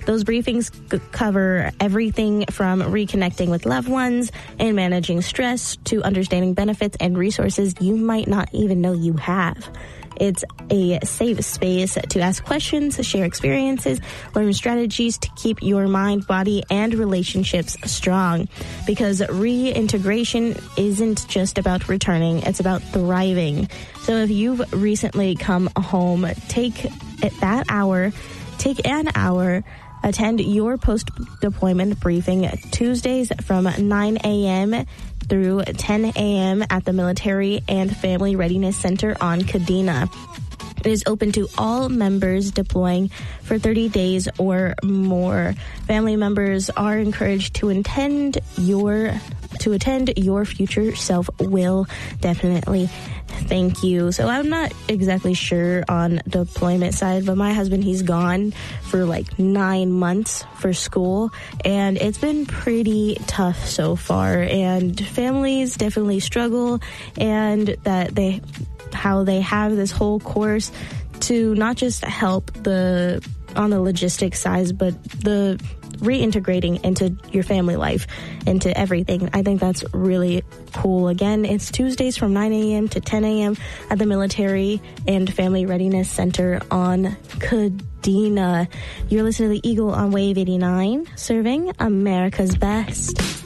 Those briefings cover everything from reconnecting with loved ones and managing stress to understanding benefits and resources you might not even know you have. It's a safe space to ask questions, share experiences, learn strategies to keep your mind, body, and relationships strong. Because reintegration isn't just about returning, it's about thriving. So if you've recently come home, take an hour, attend your post-deployment briefing Tuesdays from 9 a.m. through 10 a.m. at the Military and Family Readiness Center on Kadena. It is open to all members deploying for 30 days or more. Family members are encouraged to attend. Your future self will definitely thank you. So I'm not exactly sure on deployment side, but my husband, he's gone for like 9 months for school, and it's been pretty tough so far. And families definitely struggle, and how they have this whole course to not just help on the logistics side, but the reintegrating into your family life, into everything. I think that's really cool. Again, it's Tuesdays from 9 a.m. to 10 a.m. at the Military and Family Readiness Center on Kadena. You're listening to the Eagle on Wave 89, serving America's best.